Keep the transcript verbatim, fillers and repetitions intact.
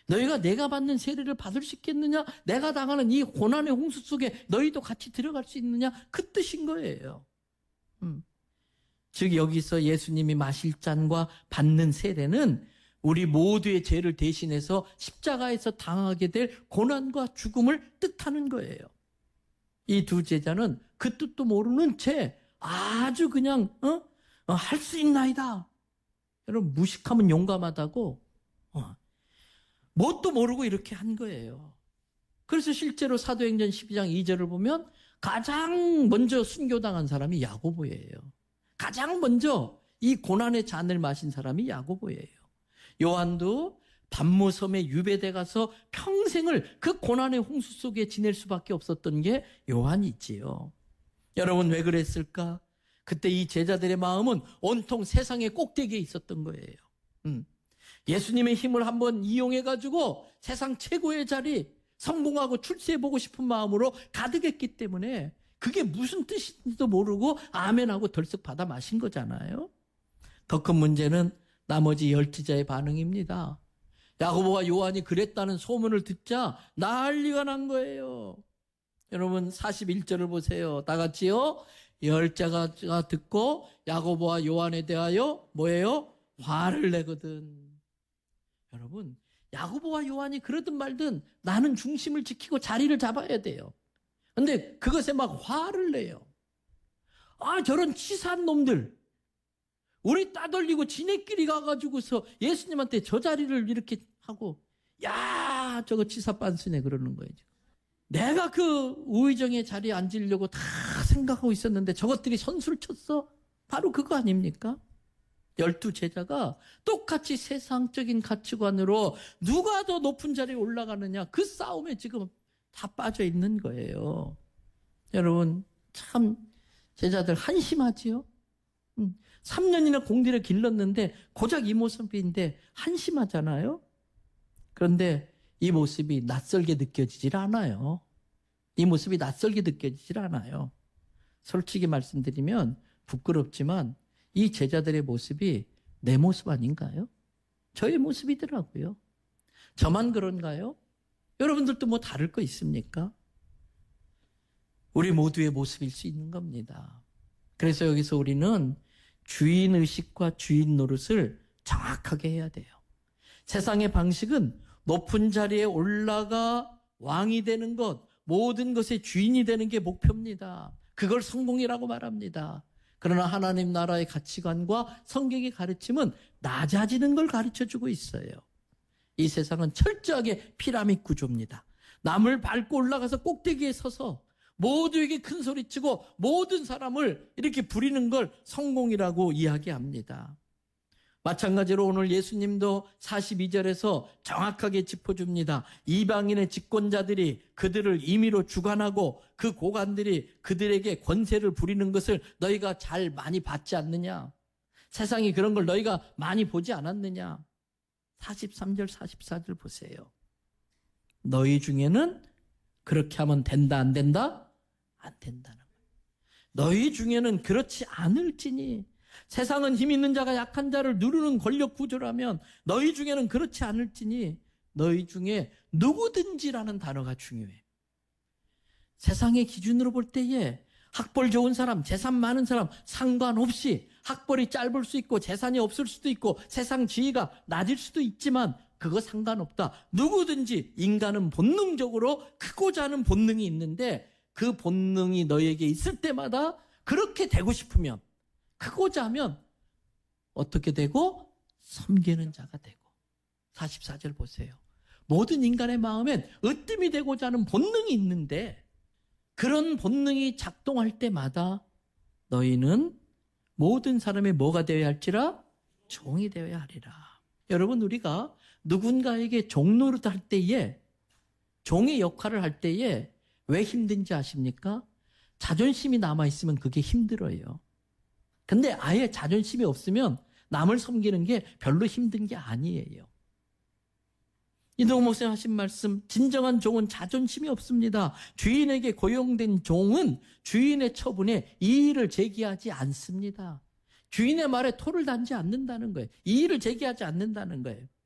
너희가 내가 받는 세례를 받을 수 있겠느냐? 내가 당하는 이 고난의 홍수 속에 너희도 같이 들어갈 수 있느냐? 그 뜻인 거예요. 음. 즉 여기서 예수님이 마실 잔과 받는 세례는 우리 모두의 죄를 대신해서 십자가에서 당하게 될 고난과 죽음을 뜻하는 거예요. 이 두 제자는 그 뜻도 모르는 채 아주 그냥 어? 어, 할 수 있나이다. 여러분 무식하면 용감하다고 어. 뭣도 모르고 이렇게 한 거예요. 그래서 실제로 사도행전 십이 장 이 절을 보면 가장 먼저 순교당한 사람이 야고보예요. 가장 먼저 이 고난의 잔을 마신 사람이 야고보예요. 요한도 반모섬에 유배돼 가서 평생을 그 고난의 홍수 속에 지낼 수밖에 없었던 게 요한이지요. 여러분 왜 그랬을까? 그때 이 제자들의 마음은 온통 세상의 꼭대기에 있었던 거예요. 음. 예수님의 힘을 한번 이용해가지고 세상 최고의 자리 성공하고 출세해보고 싶은 마음으로 가득했기 때문에 그게 무슨 뜻인지도 모르고 아멘하고 덜썩 받아 마신 거잖아요. 더 큰 문제는 나머지 열두자의 반응입니다. 야고보와 요한이 그랬다는 소문을 듣자 난리가 난 거예요. 여러분 사십일 절을 보세요. 다 같이요. 열자가 듣고 야고보와 요한에 대하여 뭐예요? 화를 내거든. 여러분 야고보와 요한이 그러든 말든 나는 중심을 지키고 자리를 잡아야 돼요. 근데 그것에 막 화를 내요. 아 저런 치사한 놈들. 우리 따돌리고 지네끼리 가가지고서 예수님한테 저 자리를 이렇게 하고 야 저거 치사빤스네 그러는 거예요. 내가 그 우의정의 자리에 앉으려고 다 생각하고 있었는데 저것들이 선수를 쳤어? 바로 그거 아닙니까? 열두 제자가 똑같이 세상적인 가치관으로 누가 더 높은 자리에 올라가느냐 그 싸움에 지금 다 빠져 있는 거예요. 여러분 참 제자들 한심하지요? 삼 년이나 공들여 길렀는데 고작 이 모습인데 한심하잖아요. 그런데 이 모습이 낯설게 느껴지질 않아요. 이 모습이 낯설게 느껴지질 않아요. 솔직히 말씀드리면 부끄럽지만 이 제자들의 모습이 내 모습 아닌가요? 저의 모습이더라고요. 저만 그런가요? 여러분들도 뭐 다를 거 있습니까? 우리 모두의 모습일 수 있는 겁니다. 그래서 여기서 우리는 주인의식과 주인 노릇을 정확하게 해야 돼요. 세상의 방식은 높은 자리에 올라가 왕이 되는 것, 모든 것의 주인이 되는 게 목표입니다. 그걸 성공이라고 말합니다. 그러나 하나님 나라의 가치관과 성경의 가르침은 낮아지는 걸 가르쳐주고 있어요. 이 세상은 철저하게 피라미드 구조입니다. 남을 밟고 올라가서 꼭대기에 서서 모두에게 큰 소리치고 모든 사람을 이렇게 부리는 걸 성공이라고 이야기합니다. 마찬가지로 오늘 예수님도 사십이 절에서 정확하게 짚어줍니다. 이방인의 집권자들이 그들을 임의로 주관하고 그 고관들이 그들에게 권세를 부리는 것을 너희가 잘 많이 봤지 않느냐? 세상이 그런 걸 너희가 많이 보지 않았느냐? 사십삼 절 사십사 절 보세요. 너희 중에는 그렇게 하면 된다 안 된다? 안 된다는 거예요. 너희 중에는 그렇지 않을지니 세상은 힘 있는 자가 약한 자를 누르는 권력 구조라면 너희 중에는 그렇지 않을지니 너희 중에 누구든지라는 단어가 중요해. 세상의 기준으로 볼 때에 학벌 좋은 사람, 재산 많은 사람 상관없이 학벌이 짧을 수 있고 재산이 없을 수도 있고 세상 지위가 낮을 수도 있지만 그거 상관없다. 누구든지 인간은 본능적으로 크고자 하는 본능이 있는데 그 본능이 너에게 있을 때마다 그렇게 되고 싶으면 크고자 하면 어떻게 되고? 섬기는 자가 되고. 사십사 절 보세요. 모든 인간의 마음엔 으뜸이 되고자 하는 본능이 있는데 그런 본능이 작동할 때마다 너희는 모든 사람의 뭐가 되어야 할지라? 종이 되어야 하리라. 여러분 우리가 누군가에게 종 노릇할 때에 종의 역할을 할 때에 왜 힘든지 아십니까? 자존심이 남아있으면 그게 힘들어요. 근데 아예 자존심이 없으면 남을 섬기는 게 별로 힘든 게 아니에요. 이동호 목사님 하신 말씀, 진정한 종은 자존심이 없습니다. 주인에게 고용된 종은 주인의 처분에 이의를 제기하지 않습니다. 주인의 말에 토를 단지 않는다는 거예요. 이의를 제기하지 않는다는 거예요.